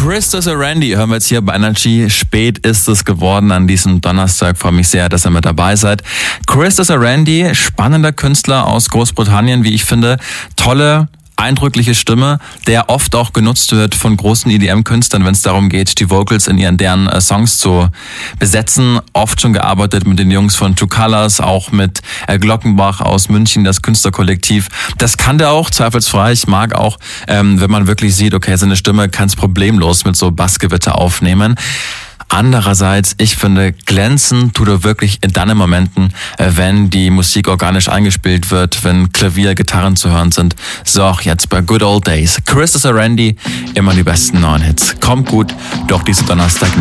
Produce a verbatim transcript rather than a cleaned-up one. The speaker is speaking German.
Christus Randy hören wir jetzt hier bei Energy. Spät ist es geworden an diesem Donnerstag. Freue mich sehr, dass ihr mit dabei seid. Christus Randy, spannender Künstler aus Großbritannien, wie ich finde. Tolle, eindrückliche Stimme, der oft auch genutzt wird von großen E D M-Künstlern, wenn es darum geht, die Vocals in ihren deren äh, Songs zu besetzen. Oft schon gearbeitet mit den Jungs von True Colors, auch mit äh, Glockenbach aus München, das Künstlerkollektiv. Das kann der auch, zweifelsfrei. Ich mag auch, ähm, wenn man wirklich sieht, okay, seine Stimme kann es problemlos mit so Bassgewitter aufnehmen. Andererseits, ich finde, glänzen tut er wirklich in dann Momenten, wenn die Musik organisch eingespielt wird, wenn Klavier, Gitarren zu hören sind. So auch jetzt bei Good Old Days. Christus Randy, immer die besten neuen Hits. Kommt gut, doch diesen Donnerstag